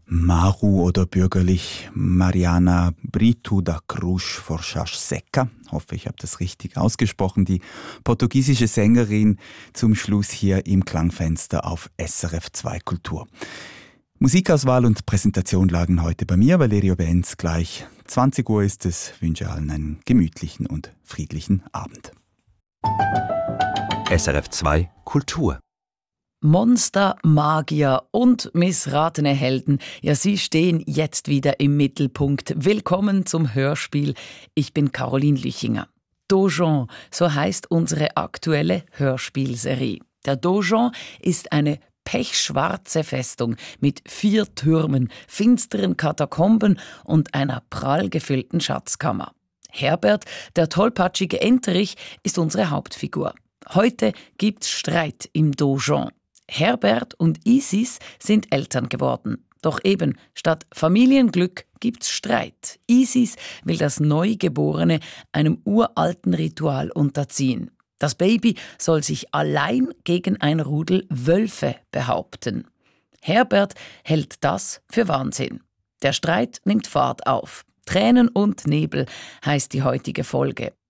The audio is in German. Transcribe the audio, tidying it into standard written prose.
Maru oder bürgerlich Mariana Brito da Cruz Forchas Seca. Hoffe, ich habe das richtig ausgesprochen. Die portugiesische Sängerin zum Schluss hier im Klangfenster auf SRF 2 Kultur. Musikauswahl und Präsentation lagen heute bei mir, Valerio Benz. Gleich 20 Uhr ist es. Ich wünsche allen einen gemütlichen und friedlichen Abend. SRF 2 Kultur. Monster, Magier und missratene Helden, ja, sie stehen jetzt wieder im Mittelpunkt. Willkommen zum Hörspiel. Ich bin Caroline Lüchinger. Dojon, so heißt unsere aktuelle Hörspielserie. Der Dojon ist eine pechschwarze Festung mit 4 Türmen, finsteren Katakomben und einer prall gefüllten Schatzkammer. Herbert, der tollpatschige Enterich, ist unsere Hauptfigur. Heute gibt's Streit im Dojon. Herbert und Isis sind Eltern geworden. Doch eben, statt Familienglück gibt's Streit. Isis will das Neugeborene einem uralten Ritual unterziehen. Das Baby soll sich allein gegen ein Rudel Wölfe behaupten. Herbert hält das für Wahnsinn. Der Streit nimmt Fahrt auf. Tränen und Nebel heißt die heutige Folge.